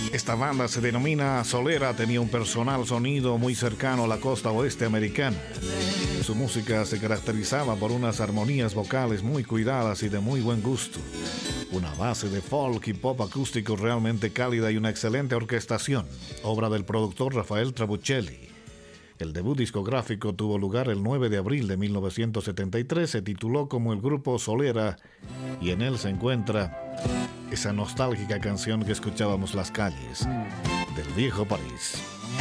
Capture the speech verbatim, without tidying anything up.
Esta banda se denomina Solera, tenía un personal sonido muy cercano a la costa oeste americana. Su música se caracterizaba por unas armonías vocales muy cuidadas y de muy buen gusto. Una base de folk y pop acústico realmente cálida y una excelente orquestación, obra del productor Rafael Trabuccelli. El debut discográfico tuvo lugar el nueve de abril de mil novecientos setenta y tres, se tituló como el grupo Solera y en él se encuentra esa nostálgica canción que escuchábamos, Las calles del viejo París.